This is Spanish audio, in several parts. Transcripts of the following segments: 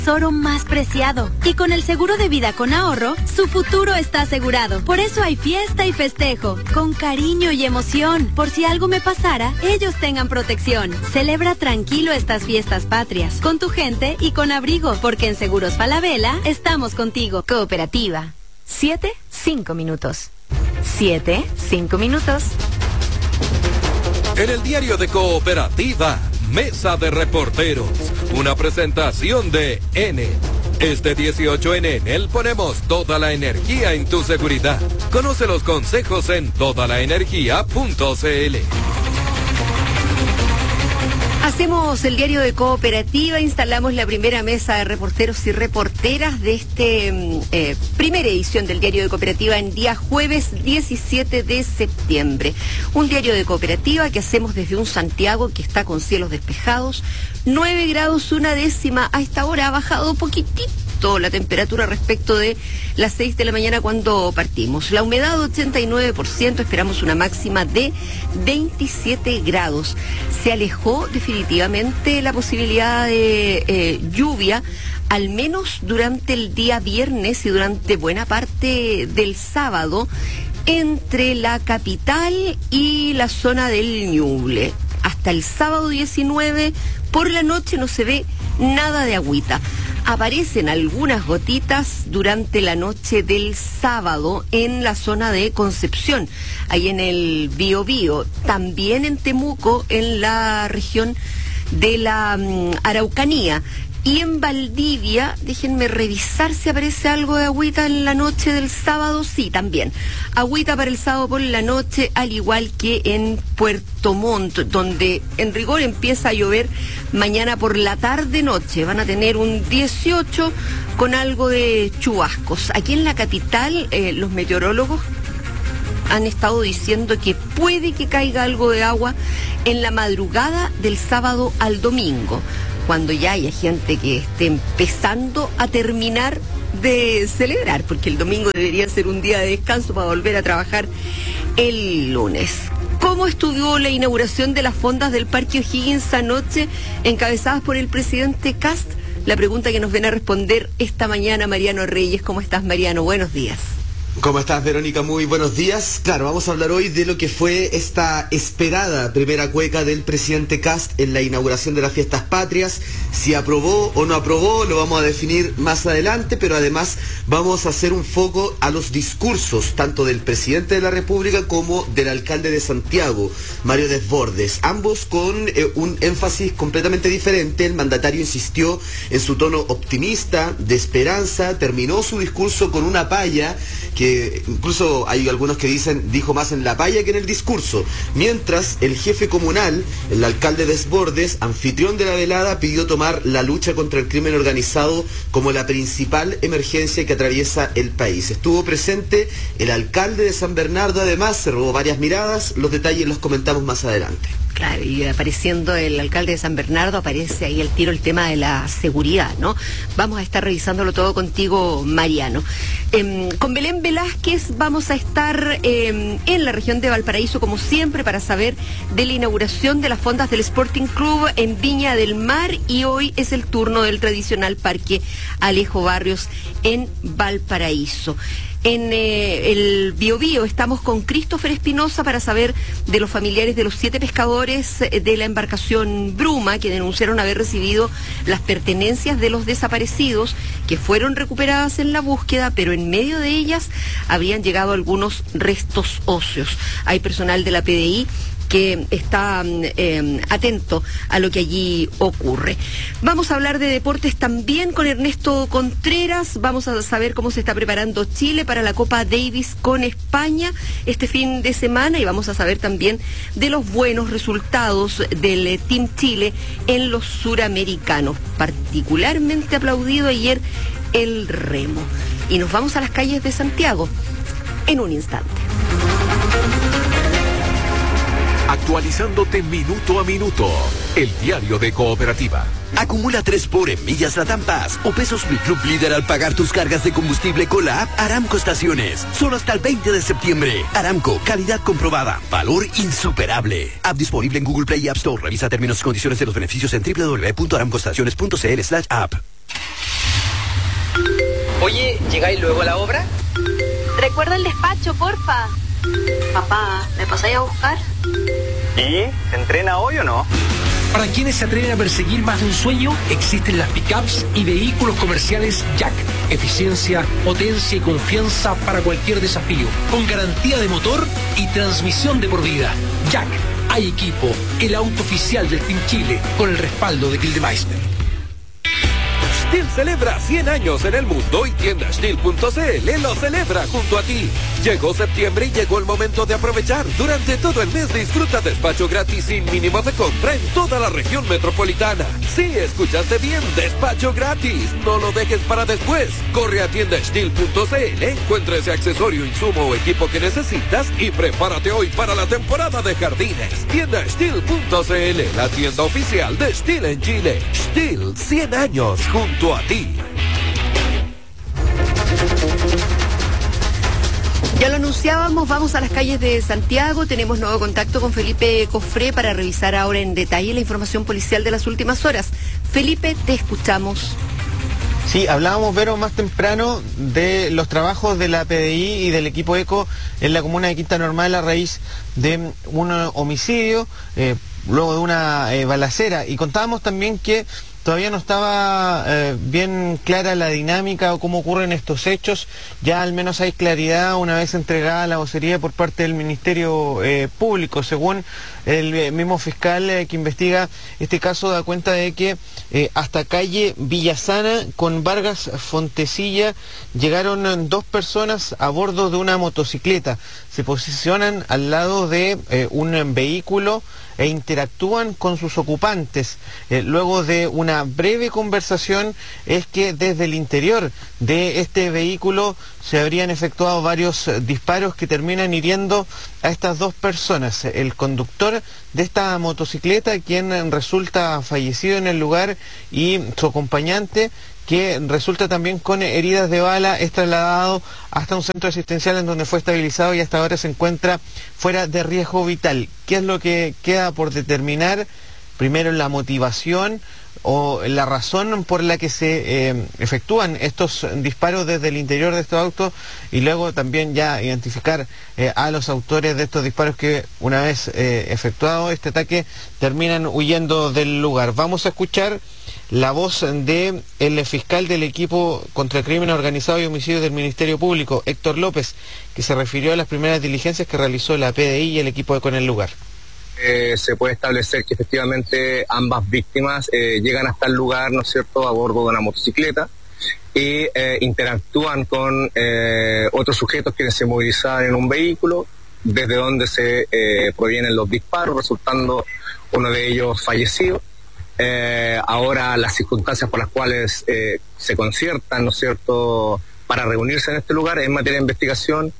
tesoro más preciado. Y con el seguro de vida con ahorro, su futuro está asegurado. Por eso hay fiesta y festejo, con cariño y emoción. Por si algo me pasara, ellos tengan protección. Celebra tranquilo estas fiestas patrias, con tu gente y con abrigo, porque en Seguros Falabella estamos contigo. Cooperativa. 7-5 minutos. 7-5 minutos. En el diario de Cooperativa, Mesa de Reporteros, una presentación de Enel. Este 18 en Enel ponemos toda la energía en tu seguridad. Conoce los consejos en todalaenergia.cl. Hacemos el diario de Cooperativa, instalamos la primera mesa de reporteros y reporteras de este primera edición del diario de Cooperativa en día jueves 17 de septiembre. Un diario de Cooperativa que hacemos desde un Santiago que está con cielos despejados, 9 grados 1/10, a esta hora ha bajado poquitito la temperatura respecto de las 6 de la mañana cuando partimos. La humedad 89%, esperamos una máxima de 27 grados. Se alejó definitivamente la posibilidad de lluvia, al menos durante el día viernes y durante buena parte del sábado, entre la capital y la zona del Ñuble. Hasta el sábado 19, por la noche no se ve nada de agüita. Aparecen algunas gotitas durante la noche del sábado en la zona de Concepción, ahí en el Biobío, también en Temuco, en la región de la Araucanía. Y en Valdivia, déjenme revisar si aparece algo de agüita en la noche del sábado. Sí, también. Agüita para el sábado por la noche, al igual que en Puerto Montt, donde en rigor empieza a llover mañana por la tarde-noche. Van a tener un 18 con algo de chubascos. Aquí en la capital, los meteorólogos han estado diciendo que puede que caiga algo de agua en la madrugada del sábado al domingo, cuando ya haya gente que esté empezando a terminar de celebrar, porque el domingo debería ser un día de descanso para volver a trabajar el lunes. ¿Cómo estuvo la inauguración de las fondas del Parque O'Higgins anoche, encabezadas por el presidente Kast? La pregunta que nos viene a responder esta mañana Mariano Reyes. ¿Cómo estás, Mariano? Buenos días. ¿Cómo estás, Verónica? Muy buenos días. Claro, vamos a hablar hoy de lo que fue esta esperada primera cueca del presidente Kast en la inauguración de las fiestas patrias. Si aprobó o no aprobó, lo vamos a definir más adelante, pero además vamos a hacer un foco a los discursos, tanto del presidente de la República como del alcalde de Santiago, Mario Desbordes, ambos con un énfasis completamente diferente. El mandatario insistió en su tono optimista, de esperanza, terminó su discurso con una palla que incluso hay algunos que dicen dijo más en la palla que en el discurso, mientras el jefe comunal, el alcalde Desbordes, anfitrión de la velada, pidió tomar la lucha contra el crimen organizado como la principal emergencia que atraviesa el país. Estuvo presente el alcalde de San Bernardo, además se robó varias miradas, los detalles los comentamos más adelante. Claro, y apareciendo el alcalde de San Bernardo, aparece ahí al tiro el tema de la seguridad, ¿no? Vamos a estar revisándolo todo contigo, Mariano. Con Belén Velázquez vamos a estar en la región de Valparaíso, como siempre, para saber de la inauguración de las fondas del Sporting Club en Viña del Mar, y hoy es el turno del tradicional Parque Alejo Barrios en Valparaíso. En el Biobío estamos con Christopher Espinosa para saber de los familiares de los 7 pescadores de la embarcación Bruma, que denunciaron haber recibido las pertenencias de los desaparecidos, que fueron recuperadas en la búsqueda, pero en medio de ellas habrían llegado algunos restos óseos. Hay personal de la PDI que está atento a lo que allí ocurre. Vamos a hablar de deportes también con Ernesto Contreras. Vamos a saber cómo se está preparando Chile para la Copa Davis con España este fin de semana, y vamos a saber también de los buenos resultados del Team Chile en los suramericanos. Particularmente aplaudido ayer el remo. Y nos vamos a las calles de Santiago en un instante. Actualizándote minuto a minuto. El diario de Cooperativa. Acumula 3 por en millas Latam Pass o pesos Mi Club Líder al pagar tus cargas de combustible con la app Aramco Estaciones. Solo hasta el 20 de septiembre. Aramco, calidad comprobada, valor insuperable. App disponible en Google Play y App Store. Revisa términos y condiciones de los beneficios en www.aramcoestaciones.cl/app. Oye, ¿llegáis luego a la obra? Recuerda el despacho, porfa. Papá, ¿me pasáis a buscar? ¿Y? ¿Se entrena hoy o no? Para quienes se atreven a perseguir más de un sueño, existen las pickups y vehículos comerciales Jack. Eficiencia, potencia y confianza para cualquier desafío. Con garantía de motor y transmisión de por vida. Jack, hay equipo, el auto oficial del Team Chile, con el respaldo de Gildemeister. STIHL celebra 100 años en el mundo y tienda STIHL.cl lo celebra junto a ti. Llegó septiembre y llegó el momento de aprovechar. Durante todo el mes disfruta despacho gratis sin mínimo de compra en toda la región metropolitana. Sí, escuchaste bien, despacho gratis. No lo dejes para después. Corre a tienda STIHL.cl, encuentra ese accesorio, insumo o equipo que necesitas y prepárate hoy para la temporada de jardines. Tienda STIHL.cl, la tienda oficial de STIHL en Chile. STIHL, 100 años junto a ti. Ya lo anunciábamos, vamos a las calles de Santiago. Tenemos nuevo contacto con Felipe Cofré para revisar ahora en detalle la información policial de las últimas horas. Felipe, te escuchamos. Sí, hablábamos, Vero, más temprano de los trabajos de la PDI y del equipo ECO en la comuna de Quinta Normal a raíz de un homicidio, luego de una balacera. Y contábamos también que todavía no estaba bien clara la dinámica o cómo ocurren estos hechos. Ya al menos hay claridad una vez entregada la vocería por parte del Ministerio Público. Según el mismo fiscal que investiga este caso, da cuenta de que hasta calle Villasana con Vargas Fontecilla llegaron dos personas a bordo de una motocicleta. Se posicionan al lado de un vehículo e interactúan con sus ocupantes. Luego de una breve conversación es que desde el interior de este vehículo se habrían efectuado varios disparos que terminan hiriendo a estas dos personas. El conductor de esta motocicleta, quien resulta fallecido en el lugar, y su acompañante, que resulta también con heridas de bala, es trasladado hasta un centro asistencial en donde fue estabilizado y hasta ahora se encuentra fuera de riesgo vital. ¿Qué es lo que queda por determinar? Primero, la motivación o la razón por la que se efectúan estos disparos desde el interior de estos autos, y luego también ya identificar a los autores de estos disparos que, una vez efectuado este ataque, terminan huyendo del lugar. Vamos a escuchar la voz de el fiscal del equipo contra el crimen organizado y homicidios del Ministerio Público, Héctor López, que se refirió a las primeras diligencias que realizó la PDI y el equipo ECO en el lugar. Se puede establecer que efectivamente ambas víctimas llegan hasta el lugar, ¿no es cierto?, a bordo de una motocicleta y interactúan con otros sujetos que se movilizaban en un vehículo, desde donde se provienen los disparos, resultando uno de ellos fallecido. Ahora las circunstancias por las cuales se conciertan, ¿no es cierto?, para reunirse en este lugar en materia de investigación.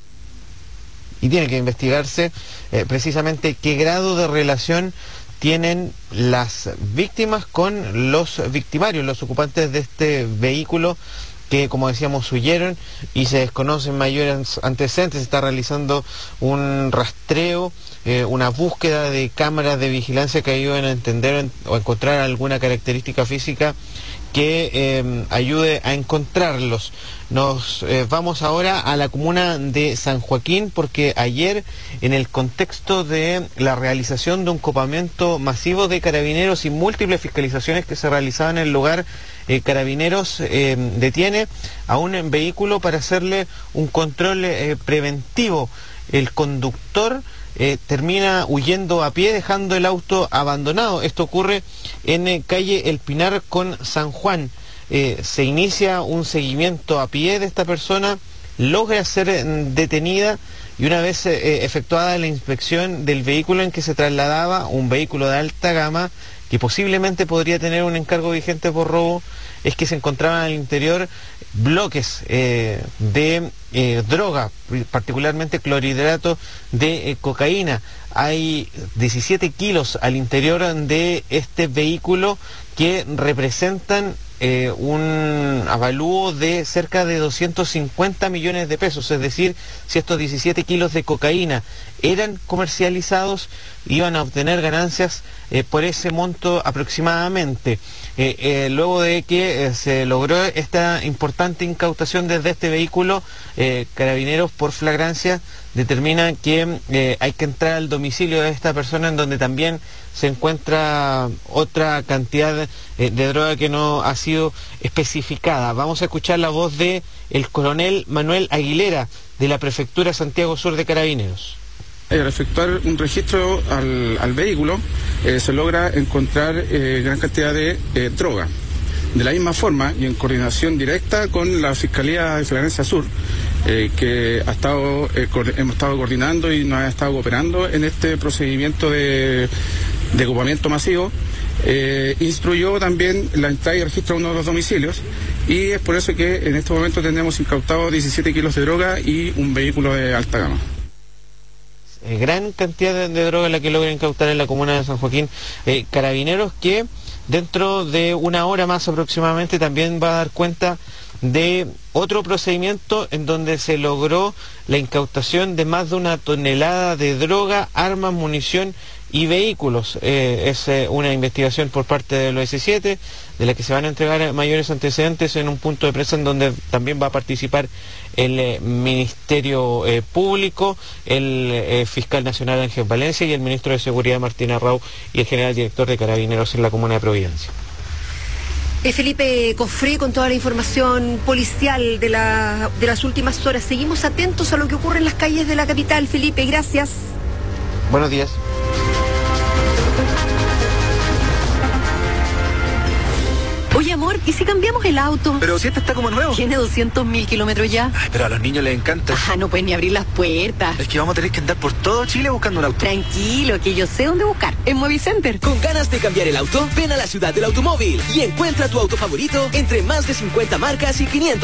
Y tiene que investigarse precisamente qué grado de relación tienen las víctimas con los victimarios, los ocupantes de este vehículo que, como decíamos, huyeron, y se desconocen mayores antecedentes. Se está realizando un rastreo, una búsqueda de cámaras de vigilancia que ayuden a entender o encontrar alguna característica física que ayude a encontrarlos. Nos vamos ahora a la comuna de San Joaquín, porque ayer, en el contexto de la realización de un copamiento masivo de carabineros y múltiples fiscalizaciones que se realizaban en el lugar, Carabineros detiene a un vehículo para hacerle un control preventivo. El conductor termina huyendo a pie, dejando el auto abandonado. Esto ocurre en calle El Pinar con San Juan. Se inicia un seguimiento a pie de esta persona, logra ser detenida, y una vez efectuada la inspección del vehículo en que se trasladaba, un vehículo de alta gama que posiblemente podría tener un encargo vigente por robo, es que se encontraban al interior bloques de droga, particularmente clorhidrato de cocaína. Hay 17 kilos al interior de este vehículo que representan un avalúo de cerca de 250 millones de pesos. Es decir, si estos 17 kilos de cocaína eran comercializados, iban a obtener ganancias por ese monto aproximadamente. Luego de que se logró esta importante incautación desde este vehículo, Carabineros por flagrancia determina que hay que entrar al domicilio de esta persona, en donde también se encuentra otra cantidad de droga que no ha sido especificada. Vamos a escuchar la voz de el coronel Manuel Aguilera, de la Prefectura Santiago Sur de Carabineros. Al efectuar un registro al vehículo, se logra encontrar gran cantidad de droga. De la misma forma, y en coordinación directa con la Fiscalía de Flagrancia Sur, que hemos estado coordinando y nos ha estado cooperando en este procedimiento de ocupamiento masivo, instruyó también la entrada y registro de uno de los domicilios, y es por eso que en este momento tenemos incautados 17 kilos de droga y un vehículo de alta gama. Gran cantidad de droga la que logra incautar en la comuna de San Joaquín. Carabineros que dentro de una hora más aproximadamente también va a dar cuenta de otro procedimiento en donde se logró la incautación de más de 1 tonelada de droga, armas, munición y vehículos. Es una investigación por parte del OS7, de la que se van a entregar mayores antecedentes en un punto de prensa en donde también va a participar el Ministerio Público, el Fiscal Nacional Ángel Valencia y el Ministro de Seguridad Martín Arrau y el General Director de Carabineros en la comuna de Providencia. Felipe Cofré con toda la información policial de las últimas horas. Seguimos atentos a lo que ocurre en las calles de la capital. Felipe, gracias. Buenos días. Oye, amor, ¿y si cambiamos el auto? Pero si este está como nuevo. Tiene 200.000 kilómetros ya. Ay, pero a los niños les encanta. No pueden ni abrir las puertas. Es que vamos a tener que andar por todo Chile buscando un auto. Tranquilo, que yo sé dónde buscar. En Movicenter. ¿Con ganas de cambiar el auto? Ven a la ciudad del automóvil y encuentra tu auto favorito entre más de 50 marcas y 500